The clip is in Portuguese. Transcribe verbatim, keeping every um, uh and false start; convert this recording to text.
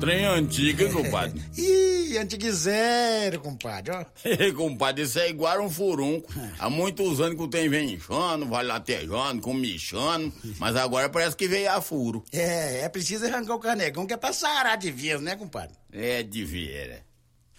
Trem antigo, hein, compadre? Ih, antigo zero, compadre, ó. Compadre, isso é igual um furunco. Há muitos anos que o trem vem inchando, vai latejando, comichando, mas agora parece que veio a furo. É, é preciso arrancar o canecão que é pra sarar de vez, né, compadre? É de veras.